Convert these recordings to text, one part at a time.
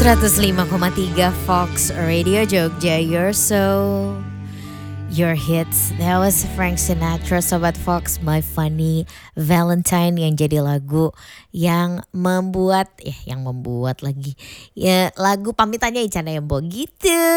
105,3 Fox Radio Jogja, your hits. That was Frank Sinatra, Sobat Fox, My Funny Valentine, yang jadi lagu yang membuat lagi ya, lagu pamitannya Ica Nembo gitu.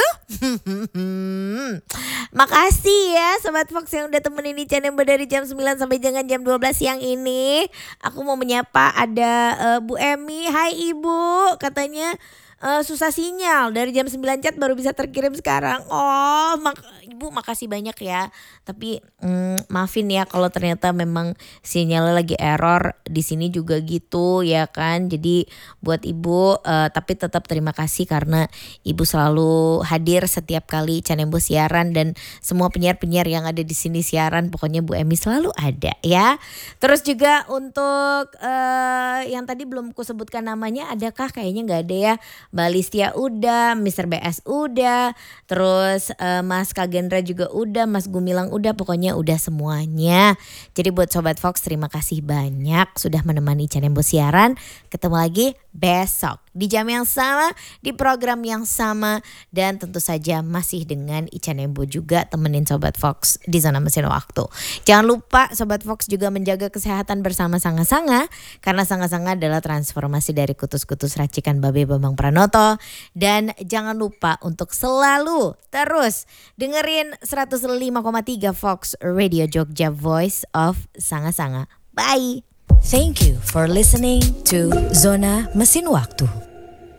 Makasih ya Sobat Fox yang udah temenin Ica Nembo dari jam 9 sampai dengan jam 12 siang ini. Aku mau menyapa ada Bu Emi. Hai Ibu, katanya susah sinyal dari jam 9 chat baru bisa terkirim sekarang. Ibu makasih banyak ya. Tapi maafin ya kalau ternyata memang sinyalnya lagi error. Di sini juga gitu ya kan. Jadi buat Ibu tapi tetap terima kasih karena Ibu selalu hadir setiap kali Ica Nembo siaran, dan semua penyiar-penyiar yang ada di sini siaran, pokoknya Bu Emi selalu ada ya. Terus juga untuk yang tadi belum ku sebutkan namanya, adakah? Kayaknya nggak ada ya. Mbak Listia udah, Mr. BS udah, terus Mas Kagendra juga udah, Mas Gumilang udah, pokoknya udah semuanya. Jadi buat Sobat Fox terima kasih banyak sudah menemani Ica Nembo siaran. Ketemu lagi besok di jam yang sama, di program yang sama, dan tentu saja masih dengan Ica Nembo juga temenin Sobat Fox di Zona Mesin Waktu. Jangan lupa Sobat Fox juga menjaga kesehatan bersama Sanga-Sanga, karena Sanga-Sanga adalah transformasi dari kutus-kutus racikan Babe Bambang Pranoto. Dan jangan lupa untuk selalu terus dengerin 105,3 Fox Radio Jogja, Voice of Sanga-Sanga. Bye. Thank you for listening to Zona Mesin Waktu.